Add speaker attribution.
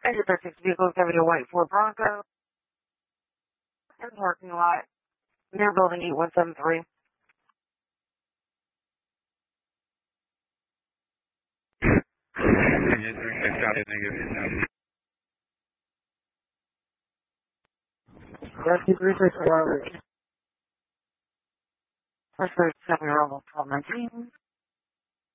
Speaker 1: Exit 36 vehicles coming to white Ford Bronco in the parking lot near building 8173. Rescue 364. First 7-year-old 1219.